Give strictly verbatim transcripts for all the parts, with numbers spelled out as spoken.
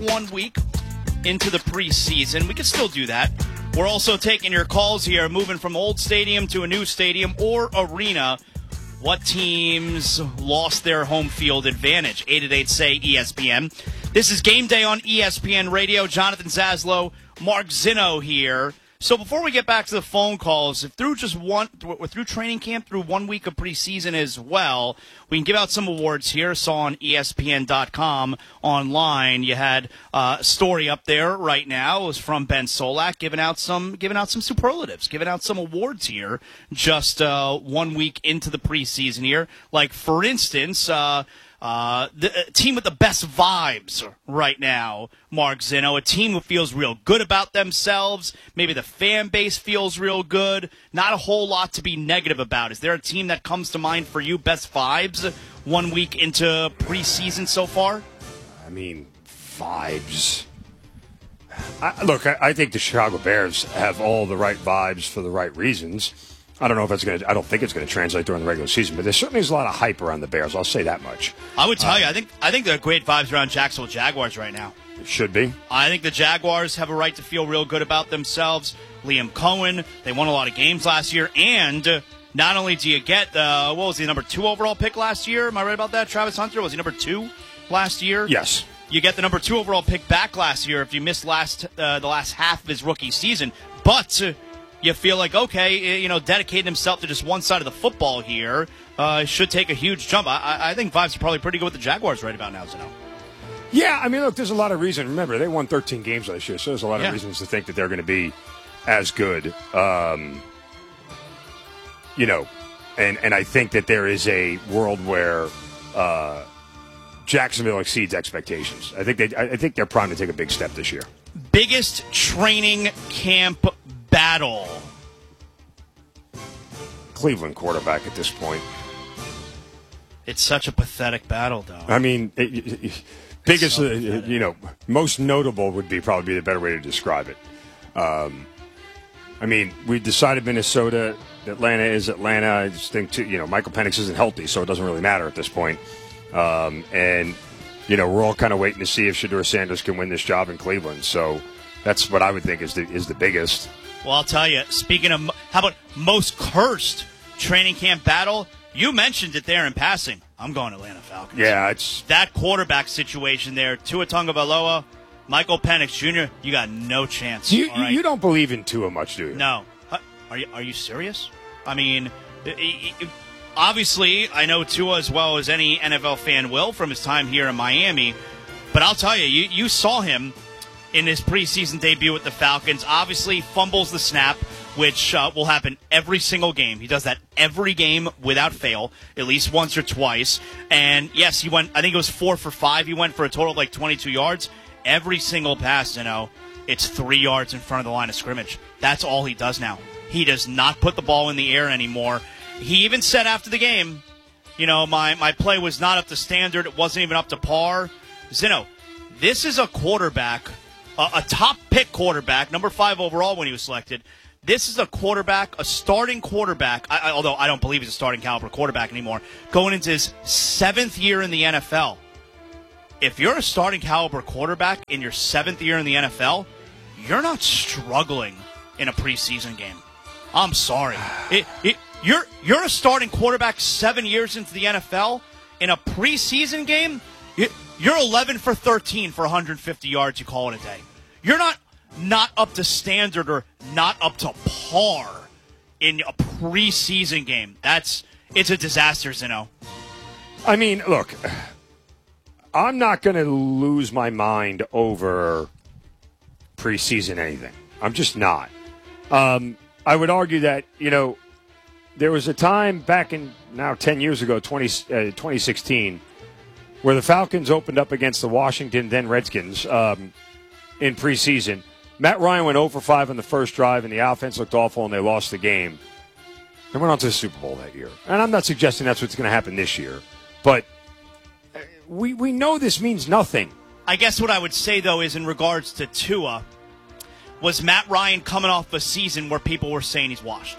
one week into the preseason. We can still do that. We're also taking your calls here, moving from old stadium to a new stadium or arena. What teams lost their home field advantage? eight eight eight, S A Y, E S P N. This is Game Day on E S P N Radio. Jonathan Zaslow, Mark Zinno here. So before we get back to the phone calls, if through just one, we're through training camp, through one week of preseason as well, we can give out some awards here. Saw on E S P N dot com online, you had uh, a story up there right now. It was from Ben Solak, giving out some, giving out some superlatives, giving out some awards here. Just uh, one week into the preseason here, like for instance. Uh, Uh, the uh, team with the best vibes right now, Mark Zinno, a team who feels real good about themselves. Maybe the fan base feels real good. Not a whole lot to be negative about. Is there a team that comes to mind for you, best vibes, one week into preseason so far? I mean, vibes. I, look, I, I think the Chicago Bears have all the right vibes for the right reasons. I don't know if it's going to. I don't think it's going to translate during the regular season, but there certainly is a lot of hype around the Bears. I'll say that much. I would tell um, you, I think I think there are great vibes around Jacksonville Jaguars right now. It should be. I think the Jaguars have a right to feel real good about themselves. Liam Cohen, they won a lot of games last year, and not only do you get uh, what was the number two overall pick last year? Am I right about that? Travis Hunter, was he number two last year? Yes. You get the number two overall pick back last year if you missed last uh, the last half of his rookie season, but. Uh, You feel like, okay, you know, dedicating himself to just one side of the football here uh, should take a huge jump. I, I think vibes are probably pretty good with the Jaguars right about now, Zeno. Yeah, I mean, look, there's a lot of reason. Remember, they won thirteen games last year, so there's a lot of yeah. reasons to think that they're going to be as good. Um, you know, and, and I think that there is a world where uh, Jacksonville exceeds expectations. I think they, I think they're primed to take a big step this year. Biggest training camp battle. Cleveland quarterback at this point. It's such a pathetic battle, though. I mean, it, it, biggest, so uh, you know, most notable would be probably the better way to describe it. Um, I mean, we decided Minnesota, Atlanta is Atlanta. I just think, too, you know, Michael Penix isn't healthy, so it doesn't really matter at this point. Um, and, you know, we're all kind of waiting to see if Shedeur Sanders can win this job in Cleveland. So that's what I would think is the, is the biggest. Well, I'll tell you, speaking of, how about most cursed training camp battle? You mentioned it there in passing. I'm going Atlanta Falcons. Yeah, it's... That quarterback situation there, Tua Tagovailoa, Michael Penix Junior, you got no chance. You, right? you don't believe in Tua much, do you? No. Are you, are you serious? I mean, obviously, I know Tua as well as any N F L fan will from his time here in Miami, but I'll tell you, you, you saw him in his preseason debut with the Falcons. Obviously, fumbles the snap, which uh, will happen every single game. He does that every game without fail, at least once or twice. And, yes, he went, I think it was four for five. He went for a total of like twenty-two yards. Every single pass, you know, it's three yards in front of the line of scrimmage. That's all he does now. He does not put the ball in the air anymore. He even said after the game, you know, my, my play was not up to standard. It wasn't even up to par. Zeno, this is a quarterback, a, a top pick quarterback, number five overall when he was selected. This is a quarterback, a starting quarterback, I, I, although I don't believe he's a starting caliber quarterback anymore, going into his seventh year in the N F L. If you're a starting caliber quarterback in your seventh year in the N F L, you're not struggling in a preseason game. I'm sorry. It, it, you're you're a starting quarterback seven years into the N F L. In a preseason game, you're eleven for thirteen for one hundred fifty yards. You call it a day. You're not not up to standard or not up to par in a preseason game. That's it's a disaster, Zeno. I mean, look, I'm not going to lose my mind over preseason anything. I'm just not. Um, I would argue that, you know, there was a time back in now ten years ago, twenty, uh, twenty sixteen, where the Falcons opened up against the Washington, then Redskins, um, in preseason. Matt Ryan went zero for five on the first drive, and the offense looked awful, and they lost the game. They went on to the Super Bowl that year. And I'm not suggesting that's what's going to happen this year. But we we know this means nothing. I guess what I would say, though, is in regards to Tua, was Matt Ryan coming off a season where people were saying he's washed?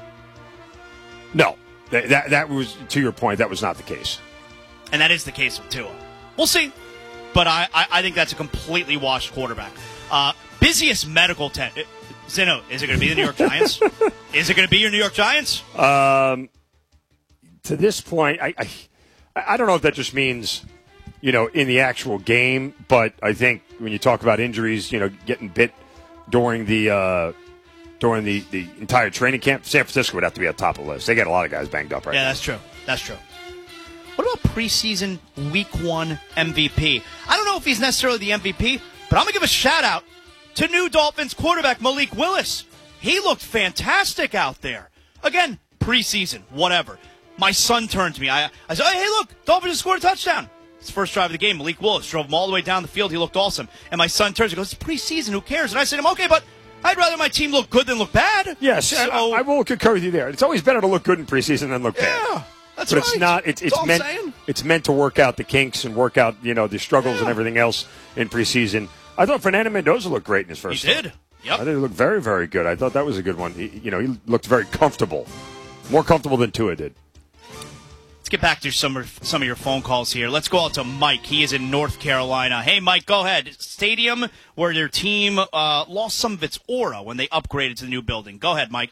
No. That, that, that was, to your point, that was not the case. And that is the case with Tua. We'll see. but I, I, I think that's a completely washed quarterback. Uh, busiest medical tent. Zeno, is it going to be the New York Giants? Is it going to be your New York Giants? Um, to this point, I, I I don't know if that just means, you know, in the actual game, but I think when you talk about injuries, you know, getting bit during the uh, during the, the entire training camp, San Francisco would have to be at the top of the list. They got a lot of guys banged up right yeah, now. Yeah, that's true. That's true. What about preseason week one M V P? I don't know if he's necessarily the M V P, but I'm going to give a shout-out to new Dolphins quarterback Malik Willis. He looked fantastic out there. Again, preseason, whatever. My son turned to me. I, I said, hey, look, Dolphins just scored a touchdown. It's the first drive of the game. Malik Willis drove him all the way down the field. He looked awesome. And my son turns and goes, it's preseason. Who cares? And I said to him, okay, but I'd rather my team look good than look bad. Yes, so, I, I will concur with you there. It's always better to look good in preseason than look yeah, bad. Yeah, that's but right. it's not. It's, it's that's meant. all I'm saying. It's meant to work out the kinks and work out, you know, the struggles yeah. and everything else in preseason. I thought Fernando Mendoza looked great in his first. He start. did. Yep. I think he looked very, very good. I thought that was a good one. He, you know, he looked very comfortable, more comfortable than Tua did. Let's get back to some of, some of your phone calls here. Let's go out to Mike. He is in North Carolina. Hey, Mike, go ahead. Stadium where their team uh, lost some of its aura when they upgraded to the new building. Go ahead, Mike.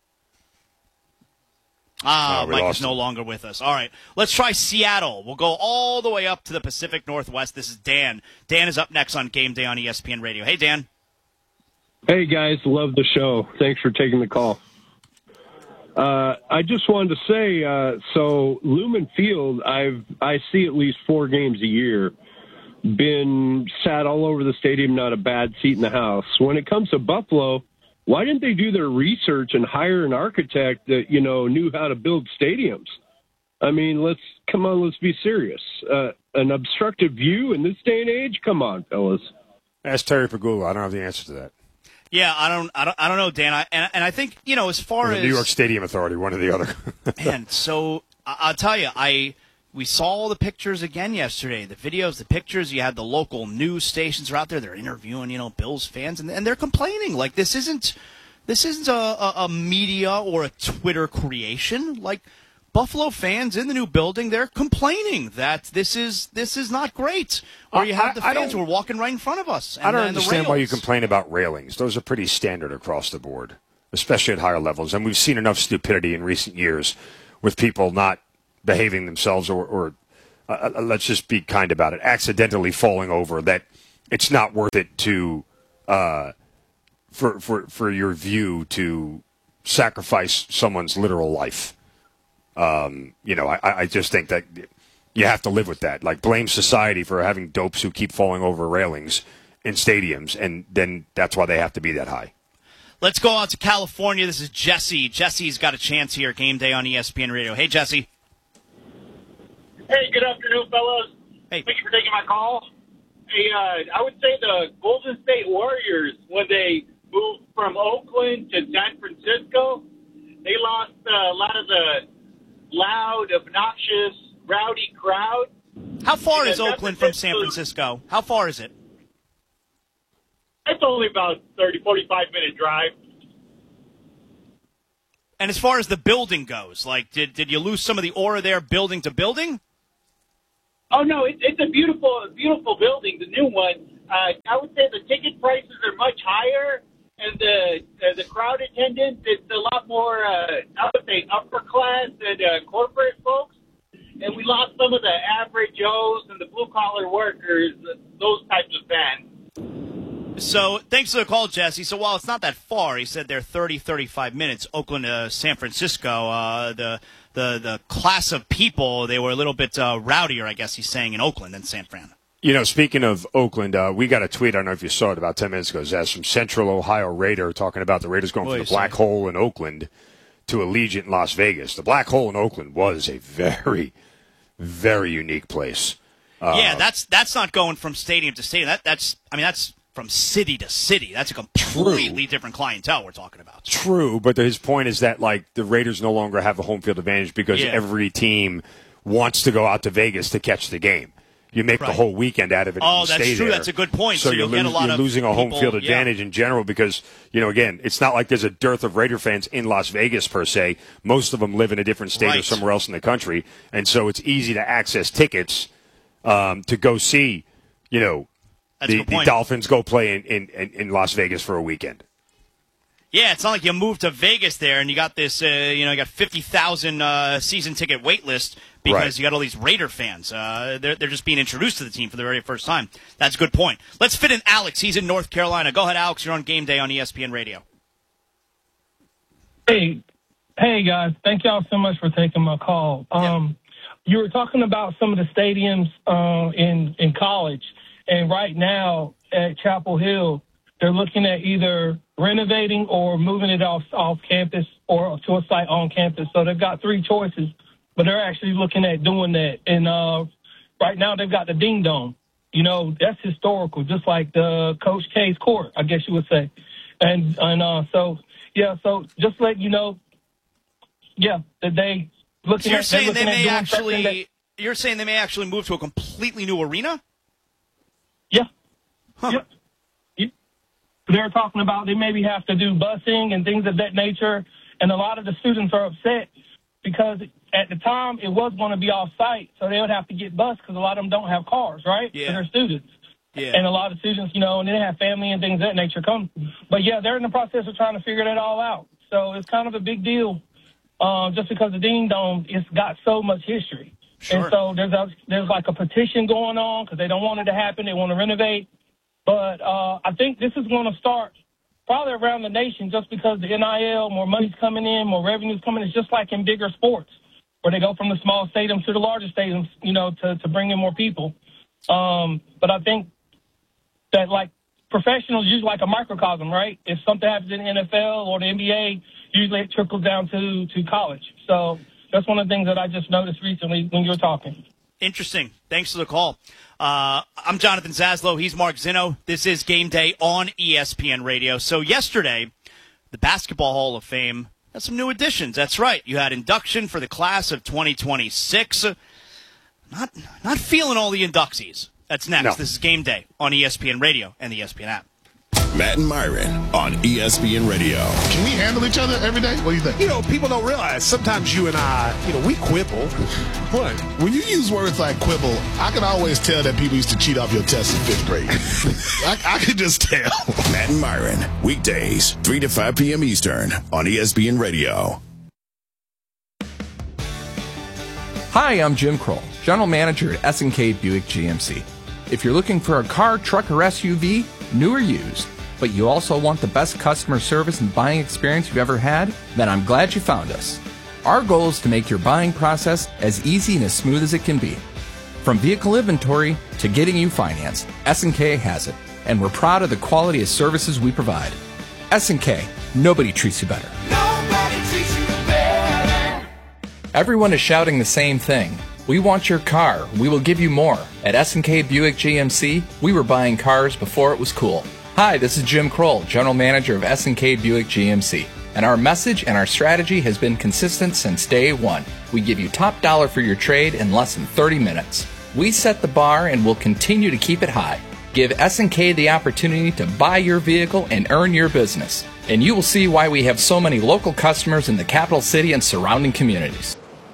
Ah, no, Mike is him. no longer with us. All right, let's try Seattle. We'll go all the way up to the Pacific Northwest. This is Dan. Dan is up next on Game Day on E S P N Radio. Hey, Dan. Hey, guys. Love the show. Thanks for taking the call. Uh, I just wanted to say, uh, so Lumen Field, I've I see at least four games a year. Been sat all over the stadium, not a bad seat in the house. When it comes to Buffalo, why didn't they do their research and hire an architect that, you know, knew how to build stadiums? I mean, let's come on, let's be serious. Uh, an obstructive view in this day and age? Come on, fellas. Ask Terry Pagula. I don't have the answer to that. Yeah, I don't, I don't, I don't know, Dan. I, and, and I think, you know, as far or the as New York Stadium Authority, one or the other. Man, so I, I'll tell you, I we saw all the pictures again yesterday. The videos, the pictures. You had the local news stations are out there. They're interviewing, you know, Bills fans, and, and they're complaining like this isn't, this isn't a, a, a media or a Twitter creation. Like Buffalo fans in the new building, they're complaining that this is this is not great. Or you have the I, I fans who are walking right in front of us. And, I don't and the understand why you rails. complain about railings. Those are pretty standard across the board, especially at higher levels. And we've seen enough stupidity in recent years with people not behaving themselves or, or uh, let's just be kind about it, accidentally falling over, that it's not worth it to uh, for, for, for your view to sacrifice someone's literal life. Um, you know, I, I just think that you have to live with that. Like, blame society for having dopes who keep falling over railings in stadiums, and then that's why they have to be that high. Let's go out to California. This is Jesse. Jesse's got a chance here. Game Day on E S P N Radio. Hey, Jesse. Hey, good afternoon, fellas. Hey. Thank you for taking my call. Hey, uh, I would say the Golden State Warriors, when they moved from Oakland to San Francisco, they lost uh, a lot of the loud, obnoxious, rowdy crowd. How far Yeah, is Oakland from San Francisco? How far is it? It's only about thirty, forty-five minute drive. And as far as the building goes, like, did did you lose some of the aura there building to building? Oh, no, it, it's a beautiful, beautiful building, the new one. Uh, I would say the ticket prices are much higher, and the uh, the crowd attendance is a lot more, uh, I would say, upper class and uh, corporate folks. And we lost some of the average Joes and the blue-collar workers, those types of fans. So thanks for the call, Jesse. So while it's not that far, he said they're thirty, thirty-five minutes, Oakland to San Francisco, uh, the the the class of people, they were a little bit uh, rowdier, I guess he's saying, in Oakland than San Fran. You know, speaking of Oakland, uh, we got a tweet, I don't know if you saw it, about ten minutes ago. That's from Central Ohio Raider talking about the Raiders going What from do the you black say? hole in Oakland to Allegiant in Las Vegas. The black hole in Oakland was a very, very unique place. Uh, yeah, that's that's not going from stadium to stadium. That that's I mean that's from city to city. That's a completely True. different clientele we're talking about. True, but his point is that, like, the Raiders no longer have a home field advantage because Yeah. every team wants to go out to Vegas to catch the game. You make Right. the whole weekend out of it. Oh, and that's stay true. there. That's a good point. So, So you're, you'll get a lo- lot you're of losing a home people- field yeah. advantage in general because, you know, again, it's not like there's a dearth of Raider fans in Las Vegas per se. Most of them live in a different state or Right. somewhere else in the country, and so it's easy to access tickets um, to go see, you know, That's the, a good the point. Dolphins go play in, in, in Las Vegas for a weekend. Yeah, it's not like you moved to Vegas there and you got this, uh, you know, you got fifty thousand uh, season ticket wait list because Right. you got all these Raider fans. Uh, they're, they're just being introduced to the team for the very first time. That's a good point. Let's fit in Alex. He's in North Carolina. Go ahead, Alex. You're on Game Day on E S P N Radio. Hey, hey guys. Thank y'all so much for taking my call. Um, you were talking about some of the stadiums uh, in, in college, and right now at Chapel Hill, they're looking at either renovating or moving it off off campus or to a site on campus. So they've got three choices, but they're actually looking at doing that. And uh, right now they've got the Ding Dome. You know, that's historical, just like the Coach K's court, I guess you would say. And and uh, so yeah, so just let you know, yeah, that they looking So you're at. saying they looking at may doing something actually, that- you're saying they may actually move to a completely new arena? yeah. Huh. Yep. Yep. They're talking about they maybe have to do busing and things of that nature, and a lot of the students are upset because at the time it was going to be off-site, so they would have to get bused because a lot of them don't have cars, right? Yeah. So they're students. Yeah. And a lot of students, you know, and they have family and things of that nature come. But, yeah, they're in the process of trying to figure that all out. So it's kind of a big deal uh, just because the Ding Dome, it's got so much history. Sure. And so there's a, there's like a petition going on because they don't want it to happen. They want to renovate. But uh, I think this is going to start probably around the nation just because the N I L, more money's coming in, more revenue's coming in. It's just like in bigger sports where they go from the small stadiums to the larger stadiums, you know, to, to bring in more people. Um, but I think that, like, professionals usually like a microcosm, right? If something happens in the N F L or the N B A, usually it trickles down to, to college. So that's one of the things that I just noticed recently when you were talking. Interesting. Thanks for the call. Uh, I'm Jonathan Zaslow. He's Mark Zinno. This is Game Day on E S P N Radio. So yesterday, the Basketball Hall of Fame had some new additions. That's right. You had induction for the class of twenty twenty-six. Not, not feeling all the inductees. That's next. No. This is Game Day on E S P N Radio and the E S P N app. Matt and Myron on E S P N Radio. Can we handle each other every day? What do you think? You know, people don't realize sometimes you and I, you know, we quibble. What? When you use words like quibble, I can always tell that people used to cheat off your tests in fifth grade. I, I can just tell. Matt and Myron, weekdays, three to five p.m. Eastern on E S P N Radio. Hi, I'm Jim Kroll, General Manager at S and K Buick G M C. If you're looking for a car, truck, or S U V, new or used, but you also want the best customer service and buying experience you've ever had, then I'm glad you found us. Our goal is to make your buying process as easy and as smooth as it can be. From vehicle inventory to getting you financed, S and K has it, and we're proud of the quality of services we provide. S and K, nobody treats you better. Nobody treats you better. Everyone is shouting the same thing. We want your car. We will give you more. At S and K Buick G M C, we were buying cars before it was cool. Hi, this is Jim Kroll, General Manager of S and K Buick G M C. And our message and our strategy has been consistent since day one. We give you top dollar for your trade in less than thirty minutes. We set the bar and will continue to keep it high. Give S and K the opportunity to buy your vehicle and earn your business. And you will see why we have so many local customers in the capital city and surrounding communities.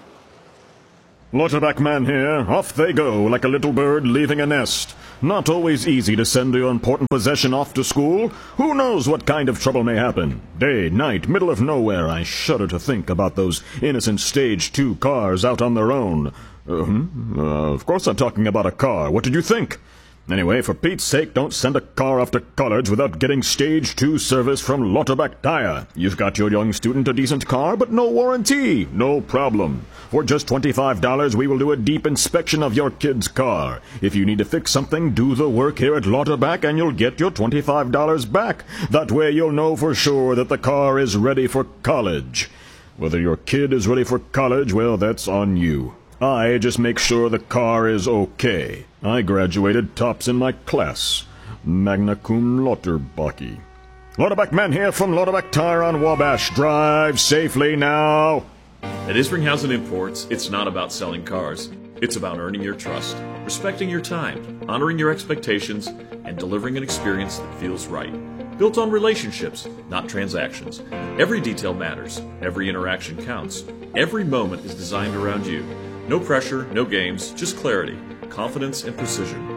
Lauterbach man here. Off they go, like a little bird leaving a nest. Not always easy to send your important possession off to school. Who knows what kind of trouble may happen? Day, night, middle of nowhere. I shudder to think about those innocent Stage two cars out on their own. Uh, hmm? uh, of course I'm talking about a car. What did you think? Anyway, for Pete's sake, don't send a car off to college without getting Stage two service from Lauterbach Tire. You've got your young student a decent car, but no warranty. No problem. For just twenty-five dollars, we will do a deep inspection of your kid's car. If you need to fix something, do the work here at Lauterbach and you'll get your twenty-five dollars back. That way you'll know for sure that the car is ready for college. Whether your kid is ready for college, well, that's on you. I just make sure the car is okay. I graduated tops in my class. Magna cum Lauterbach. Lauterbach man here from Lauterbach Tire on Wabash. Drive safely now. At Isringhausen Imports, it's not about selling cars. It's about earning your trust, respecting your time, honoring your expectations, and delivering an experience that feels right. Built on relationships, not transactions. Every detail matters. Every interaction counts. Every moment is designed around you. No pressure, no games, just clarity, confidence, and precision.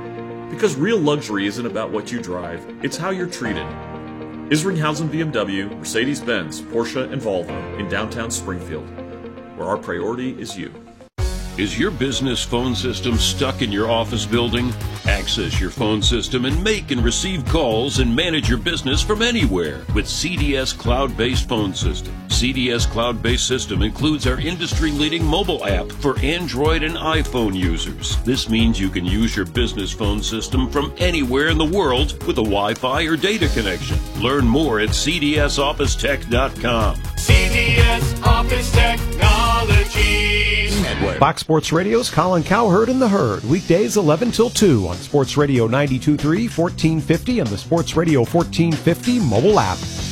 Because real luxury isn't about what you drive, it's how you're treated. Isringhausen B M W, Mercedes-Benz, Porsche, and Volvo in downtown Springfield, where our priority is you. Is your business phone system stuck in your office building? Access your phone system and make and receive calls and manage your business from anywhere with C D S Cloud-Based Phone System. C D S Cloud-Based System includes our industry-leading mobile app for Android and iPhone users. This means you can use your business phone system from anywhere in the world with a Wi-Fi or data connection. Learn more at C D S office tech dot com. C D S Office Technologies. Fox Sports Radio's Colin Cowherd and the Herd, weekdays eleven till two on Sports Radio ninety-two point three, fourteen fifty, and the Sports Radio fourteen fifty mobile app.